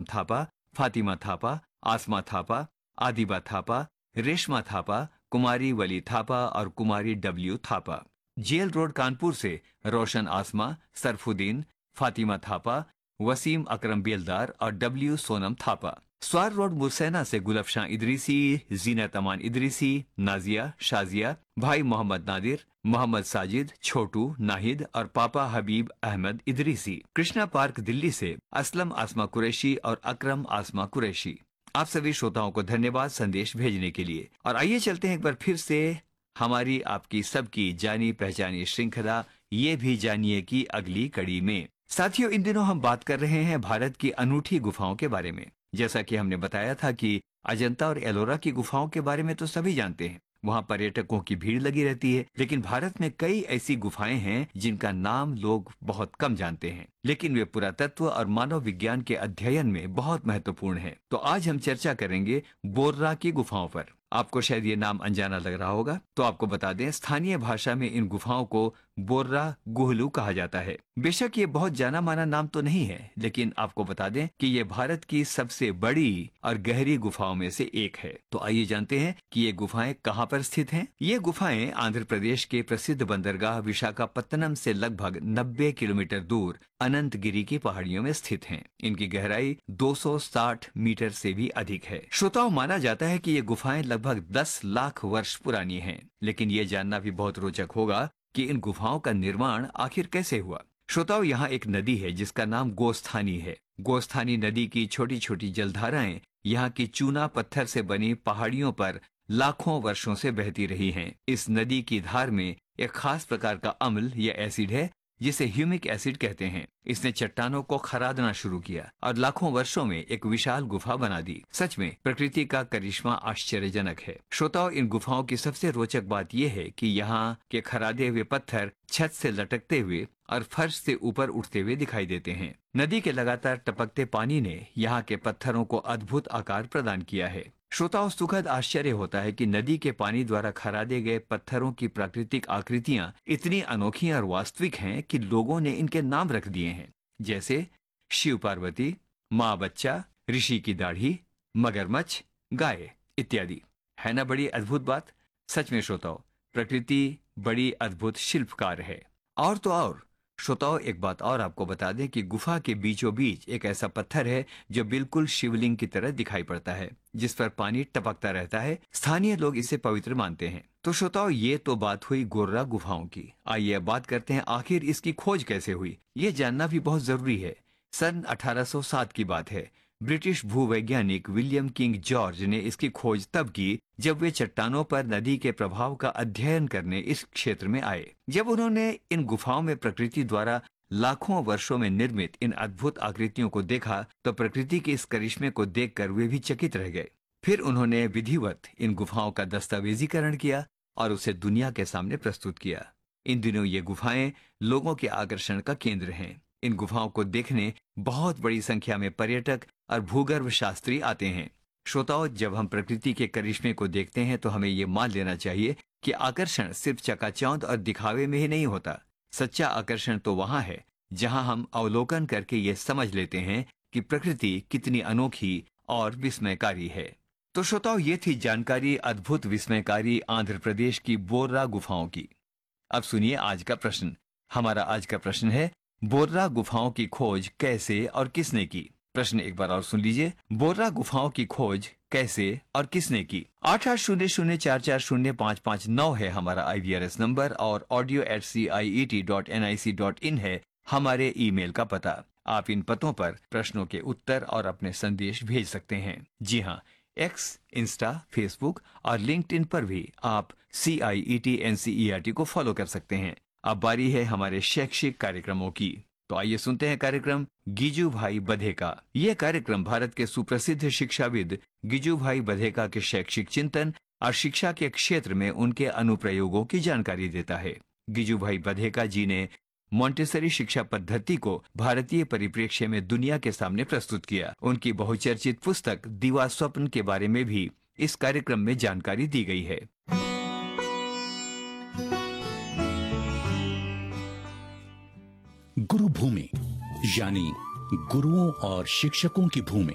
थापा, फातिमा थापा, आसमा थापा, आदिबा थापा, रेशमा थापा, कुमारी वली थापा और कुमारी W Thapa. Jail road Kanpur से रोशन आसमा, सरफुद्दीन, फातिमा थापा, वसीम अकरम बेलदार और डब्ल्यू सोनम थापा। स्वार रोड मुरसैना से गुलफशां इदरीसी, जीनत अमान इदरीसी, नाजिया, शाजिया, भाई मोहम्मद नादिर, मोहम्मद साजिद, छोटू, नाहिद और पापा हबीब अहमद इदरीसी। कृष्णा पार्क दिल्ली से असलम आसमा कुरैशी और अकरम आसमा कुरैशी। आप सभी श्रोताओं को धन्यवाद संदेश भेजने के लिए। और आइए चलते हैं एक बार फिर से हमारी आपकी सबकी जानी पहचानी श्रृंखला ये भी जानिए की अगली कड़ी में। साथियों, इन दिनों हम बात कर रहे हैं भारत की अनूठी गुफाओं के बारे में। जैसा कि हमने बताया था कि अजंता और एलोरा की गुफाओं के बारे में तो सभी जानते हैं, वहाँ पर्यटकों की भीड़ लगी रहती है। लेकिन भारत में कई ऐसी गुफाएं हैं जिनका नाम लोग बहुत कम जानते हैं, लेकिन वे पुरातत्व और मानव विज्ञान के अध्ययन में बहुत महत्वपूर्ण हैं। तो आज हम चर्चा करेंगे बोर्रा की गुफाओं पर। आपको शायद ये नाम अनजाना लग रहा होगा, तो आपको बता दें, स्थानीय भाषा में इन गुफाओं को बोर्रा गुहलू कहा जाता है। बेशक ये बहुत जाना माना नाम तो नहीं है, लेकिन आपको बता दें कि ये भारत की सबसे बड़ी और गहरी गुफाओं में से एक है। तो आइए जानते हैं कि ये गुफाएं कहाँ पर स्थित हैं। ये गुफाएं आंध्र प्रदेश के प्रसिद्ध बंदरगाह विशाखापत्तनम से लगभग 90 किलोमीटर दूर अनंतगिरी की पहाड़ियों में स्थित हैं। इनकी गहराई 260 मीटर से भी अधिक है। श्रोताओं, माना जाता है कि ये गुफाएं लगभग 10 लाख वर्ष पुरानी हैं। लेकिन ये जानना भी बहुत रोचक होगा कि इन गुफाओं का निर्माण आखिर कैसे हुआ। श्रोताओं, यहाँ एक नदी है जिसका नाम गोस्थानी है। गोस्थानी नदी की छोटी छोटी जलधाराएं यहाँ की चूना पत्थर से बनी पहाड़ियों पर लाखों वर्षों से बहती रही हैं। इस नदी की धार में एक खास प्रकार का अम्ल या एसिड है जिसे ह्यूमिक एसिड कहते हैं। इसने चट्टानों को खरादना शुरू किया और लाखों वर्षों में एक विशाल गुफा बना दी। सच में प्रकृति का करिश्मा आश्चर्यजनक है। श्रोताओं, इन गुफाओं की सबसे रोचक बात यह है कि यहाँ के खरादे हुए पत्थर छत से लटकते हुए और फर्श से ऊपर उठते हुए दिखाई देते हैं। नदी के लगातार टपकते पानी ने यहाँ के पत्थरों को अद्भुत आकार प्रदान किया है। श्रोताओं, सुखद आश्चर्य होता है कि नदी के पानी द्वारा खरादे गए पत्थरों की प्राकृतिक आकृतियां इतनी अनोखी और वास्तविक हैं कि लोगों ने इनके नाम रख दिए हैं, जैसे शिव पार्वती, माँ बच्चा, ऋषि की दाढ़ी, मगरमच्छ, गाय इत्यादि। है ना बड़ी अद्भुत बात। सच में श्रोताओं, प्रकृति बड़ी अद्भुत शिल्पकार है। और तो और श्रोताओं, एक बात और आपको बता दें कि गुफा के बीचों बीच एक ऐसा पत्थर है जो बिल्कुल शिवलिंग की तरह दिखाई पड़ता है, जिस पर पानी टपकता रहता है। स्थानीय लोग इसे पवित्र मानते हैं। तो श्रोताओं, ये तो बात हुई गोर्रा गुफाओं की। आइए अब बात करते हैं आखिर इसकी खोज कैसे हुई। ये जानना भी बहुत जरूरी है। सन 1807 की बात है। ब्रिटिश भूवैज्ञानिक विलियम किंग जॉर्ज ने इसकी खोज तब की जब वे चट्टानों पर नदी के प्रभाव का अध्ययन करने इस क्षेत्र में आए। जब उन्होंने इन गुफाओं में प्रकृति द्वारा लाखों वर्षों में निर्मित इन अद्भुत आकृतियों को देखा तो प्रकृति के इस करिश्मे को देखकर वे भी चकित रह गए। फिर उन्होंने विधिवत इन गुफाओं का दस्तावेजीकरण किया और उसे दुनिया के सामने प्रस्तुत किया। इन दिनों ये गुफाएं लोगों के आकर्षण का केंद्र हैं। इन गुफाओं को देखने बहुत बड़ी संख्या में पर्यटक और भूगर्भ शास्त्री आते हैं। श्रोताओं, जब हम प्रकृति के करिश्मे को देखते हैं तो हमें ये मान लेना चाहिए कि आकर्षण सिर्फ चकाचौंध और दिखावे में ही नहीं होता। सच्चा आकर्षण तो वहाँ है जहाँ हम अवलोकन करके ये समझ लेते हैं कि प्रकृति कितनी अनोखी और विस्मयकारी है। तो श्रोताओं, ये थी जानकारी अद्भुत विस्मयकारी आंध्र प्रदेश की बोर्रा गुफाओं की। अब सुनिए आज का प्रश्न। हमारा आज का प्रश्न है, बोर्रा गुफाओं की खोज कैसे और किसने की। प्रश्न एक बार और सुन लीजिए। बोर्रा गुफाओं की खोज कैसे और किसने की। 8800440559 है हमारा IVRS नंबर और audio@ciet.nic.in है हमारे ईमेल का पता। आप इन पतों पर प्रश्नों के उत्तर और अपने संदेश भेज सकते हैं। जी हाँ, एक्स, इंस्टा, फेसबुक और लिंक्डइन पर भी आप CIET NCERT को फॉलो कर सकते हैं। अब बारी है हमारे शैक्षिक कार्यक्रमों की। तो आइए सुनते हैं कार्यक्रम गिजू भाई बधेका। यह कार्यक्रम भारत के सुप्रसिद्ध शिक्षाविद गिजू भाई बधेका के शैक्षिक चिंतन और शिक्षा के क्षेत्र में उनके अनुप्रयोगों की जानकारी देता है। गिजू भाई बधेका जी ने मॉन्टेसरी शिक्षा पद्धति को भारतीय परिप्रेक्ष्य में दुनिया के सामने प्रस्तुत किया। उनकी बहुचर्चित पुस्तक दीवा स्वप्न के बारे में भी इस कार्यक्रम में जानकारी दी गई है। गुरु भूमि यानी गुरुओं और शिक्षकों की भूमि।